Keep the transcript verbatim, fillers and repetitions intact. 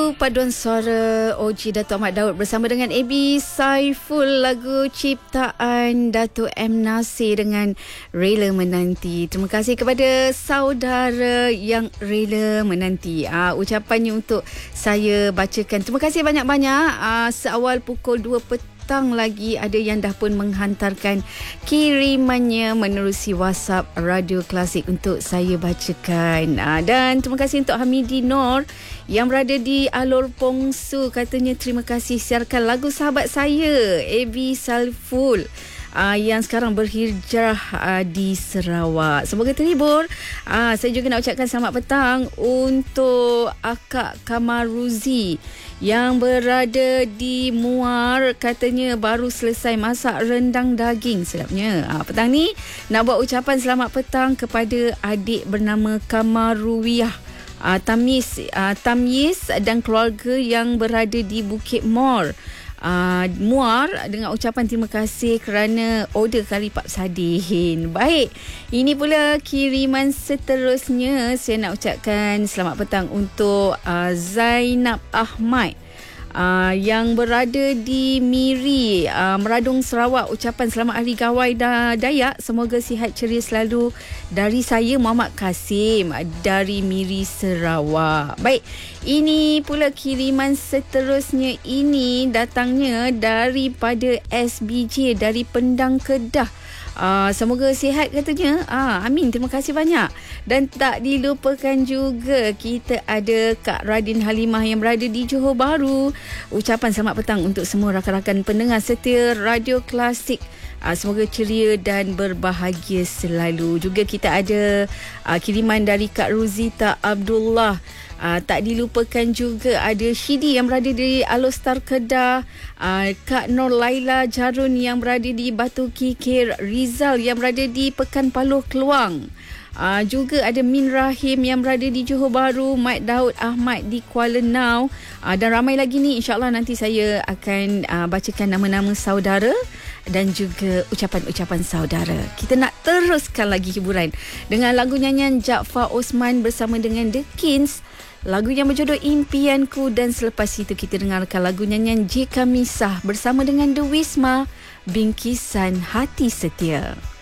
Itu paduan suara O G Dato' Ahmad Daud bersama dengan A B Saiful, lagu ciptaan Dato' M. Nasir dengan Rela Menanti. Terima kasih kepada saudara yang rela menanti. Uh, ucapannya untuk saya bacakan. Terima kasih banyak-banyak. Uh, seawal pukul dua petang lagi ada yang dah pun menghantarkan kirimannya menerusi WhatsApp Radio Klasik untuk saya bacakan. Uh, dan terima kasih untuk Hamidi Nor yang berada di Alor Pongsu, katanya terima kasih siarkan lagu sahabat saya A B Saiful uh, yang sekarang berhijrah uh, di Sarawak. Semoga terhibur. Uh, saya juga nak ucapkan selamat petang untuk Akak Kamaruzi yang berada di Muar, katanya baru selesai masak rendang daging. Sedapnya. Uh, petang ni nak buat ucapan selamat petang kepada adik bernama Kamaruwiah Uh, Tamis, uh, Tamyiz dan keluarga yang berada di Bukit Mor, uh, Muar, dengan ucapan terima kasih kerana order kari pap sardin. Baik, ini pula kiriman seterusnya. Saya nak ucapkan selamat petang untuk uh, Zainab Ahmad Uh, yang berada di Miri, uh, Meradung, Sarawak. Ucapan selamat Hari Gawai da- Dayak. Semoga sihat ceria selalu dari saya, Muhammad Kasim dari Miri, Sarawak. Baik, ini pula kiriman seterusnya. Ini datangnya daripada S B J dari Pendang, Kedah. Uh, semoga sihat katanya. Ah, amin. Terima kasih banyak. Dan tak dilupakan juga kita ada Kak Radin Halimah yang berada di Johor Bahru. Ucapan selamat petang untuk semua rakan-rakan pendengar setia Radio Klasik. Uh, semoga ceria dan berbahagia selalu. Juga kita ada uh, kiriman dari Kak Ruzita Abdullah. Uh, tak dilupakan juga ada Shidi yang berada di Alostar, Kedah, uh, Kak Nur Laila Jarun yang berada di Batu Kikir, Rizal yang berada di Pekan Paloh, Keluang. Uh, juga ada Min Rahim yang berada di Johor Bahru, Mat Daud Ahmad di Kuala Nau, uh, dan ramai lagi ni. InsyaAllah nanti saya akan uh, bacakan nama-nama saudara dan juga ucapan-ucapan saudara. Kita nak teruskan lagi hiburan dengan lagu nyanyian Jaafar Osman bersama dengan The Kings, lagu yang berjudul Impianku. Dan selepas itu kita dengarkan lagu nyanyian Jika Misah bersama dengan The Wisma, Bingkisan Hati Setia.